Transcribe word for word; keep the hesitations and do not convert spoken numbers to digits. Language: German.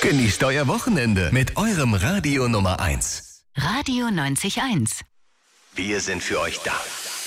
Genießt euer Wochenende mit eurem Radio Nummer eins. Radio neunzig Komma eins. Wir sind für euch da.